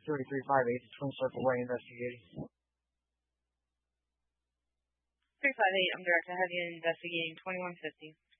3358 to Twin Circle Way investigating. 358, I'm Direct. I have you investigating 2150.